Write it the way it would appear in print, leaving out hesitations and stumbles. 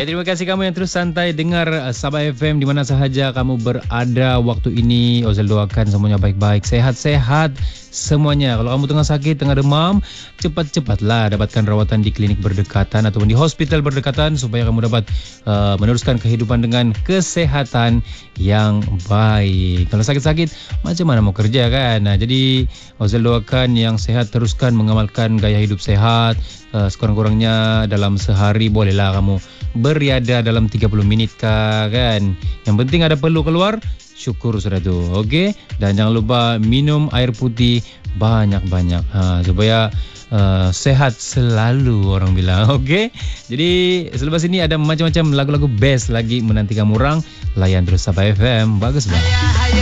Ya, terima kasih kamu yang terus santai dengar Sabah FM di mana sahaja kamu berada waktu ini. Ozal doakan semuanya baik-baik, sehat-sehat semuanya. Kalau kamu tengah sakit, tengah demam, cepat-cepatlah dapatkan rawatan di klinik berdekatan ataupun di hospital berdekatan supaya kamu dapat meneruskan kehidupan dengan kesehatan yang baik. Kalau sakit-sakit, macam mana mau kerja kan? Nah, jadi Ozal doakan yang sehat teruskan mengamalkan gaya hidup sehat. Sekurang-kurangnya dalam sehari bolehlah kamu beriada dalam 30 minit kah, kan. Yang penting ada perlu keluar, syukur sudah tu. Okey, dan jangan lupa minum air putih banyak-banyak supaya sehat selalu orang bilang. Okey, jadi selepas ini ada macam-macam lagu-lagu best lagi menanti kamu orang. Layan terus Sabah FM. Bagus banget.